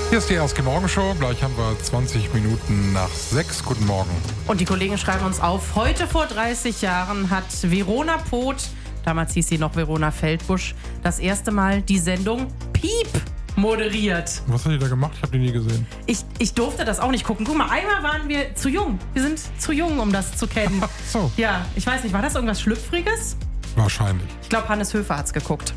Hier ist die RSG Morgenshow. Gleich haben wir 20 Minuten nach 6. Guten Morgen. Und die Kollegen schreiben uns auf, heute vor 30 Jahren hat Verona Poth, damals hieß sie noch Verona Feldbusch, das erste Mal die Sendung Piep moderiert. Was hat die da gemacht? Ich habe die nie gesehen. Ich durfte das auch nicht gucken. Guck mal, einmal waren wir zu jung. Wir sind zu jung, um das zu kennen. Ach so. Ja, ich weiß nicht, war das irgendwas Schlüpfriges? Wahrscheinlich. Ich glaube, Hannes Höfer hat's geguckt.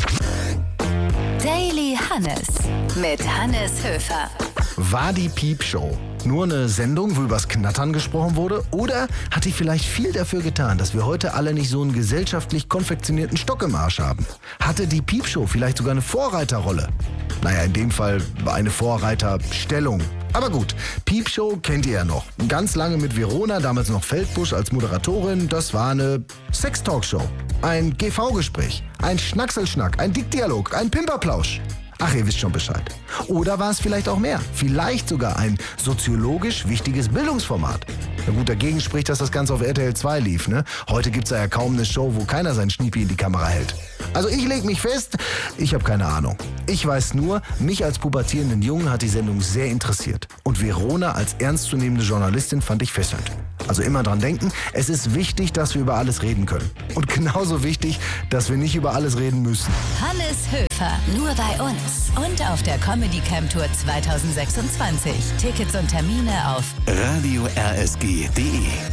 Daily Hannes mit Hannes Höfer. War die Piepshow nur eine Sendung, wo übers Knattern gesprochen wurde? Oder hat die vielleicht viel dafür getan, dass wir heute alle nicht so einen gesellschaftlich konfektionierten Stock im Arsch haben? Hatte die Piepshow vielleicht sogar eine Vorreiterrolle? Naja, in dem Fall eine Vorreiterstellung. Aber gut, Piepshow kennt ihr ja noch. Ganz lange mit Verona, damals noch Feldbusch als Moderatorin. Das war eine Sex-Talkshow. Ein GV-Gespräch, ein Schnackselschnack, ein Dickdialog, ein Pimperplausch. Ach, ihr wisst schon Bescheid. Oder war es vielleicht auch mehr? Vielleicht sogar ein soziologisch wichtiges Bildungsformat. Na gut, dagegen spricht, dass das Ganze auf RTL 2 lief, ne? Heute gibt's ja kaum eine Show, wo keiner sein Schniepi in die Kamera hält. Also ich leg mich fest, ich habe keine Ahnung. Ich weiß nur, mich als pubertierenden Jungen hat die Sendung sehr interessiert. Und Verona als ernstzunehmende Journalistin fand ich fesselnd. Also immer dran denken, es ist wichtig, dass wir über alles reden können. Und genauso wichtig, dass wir nicht über alles reden müssen. Hannes Höfer, nur bei uns. Und auf der Comedy Camp Tour 2026. Tickets und Termine auf radio-rsg.de